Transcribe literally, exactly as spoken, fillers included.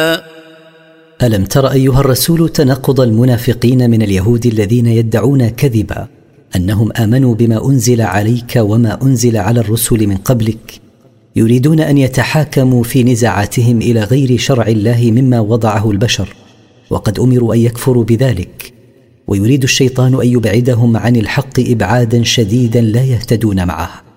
ألم تر أيها الرسول تنقض المنافقين من اليهود الذين يدعون كذبا أنهم آمنوا بما أنزل عليك وما أنزل على الرسل من قبلك، يريدون أن يتحاكموا في نزاعاتهم إلى غير شرع الله مما وضعه البشر، وقد أمروا أن يكفروا بذلك، ويريد الشيطان أن يبعدهم عن الحق إبعادا شديدا لا يهتدون معه.